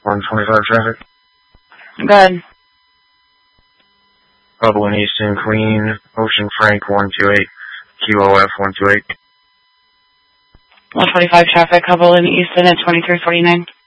125 traffic. Good. Hubble and Easton, Queen, Ocean Frank 128, QOF 128. 125 traffic, Hubble and Easton at 2349.